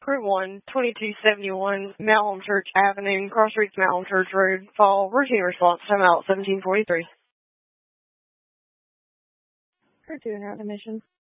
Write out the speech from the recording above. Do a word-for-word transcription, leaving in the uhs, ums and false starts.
Route one, twenty-two seventy-one, Mount Home Church Avenue, Cross Streets, Mount Home Church Road, Fall, routine response, time out seventeen forty-three. Route two, and out of mission.